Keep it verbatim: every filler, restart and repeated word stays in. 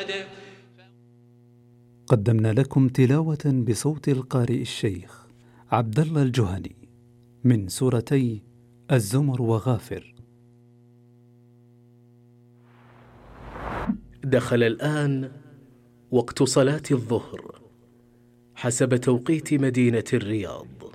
قدمنا لكم تلاوة بصوت القارئ الشيخ عبد الله الجهني من سورتي الزمر وغافر. دخل الآن وقت صلاة الظهر حسب توقيت مدينة الرياض.